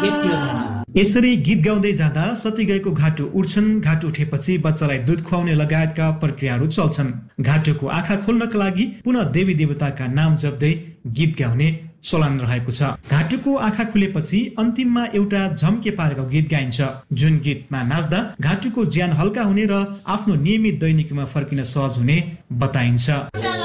यसरी गीत गाउँदै जाँदा सती गाईको घाटु उठ्छन्। घाटु उठेपछि बच्चालाई दुध खुवाउने लगायतका प्रक्रियाहरू चल्छन्। घाटुको आँखा खोल्नका लागि पुनः देवी देवताका नाम जप्दै गीत गाउने चलन रहेको छ। घाटुको आँखा खुलेपछि अन्तिममा एउटा झम्के पारेको गीत गाइन्छ, जुन गीतमा नाच्दा घाटुको ज्यान हल्का हुने र आफ्नो नियमित दैनिकमा फर्किन सहज हुने बताइन्छ।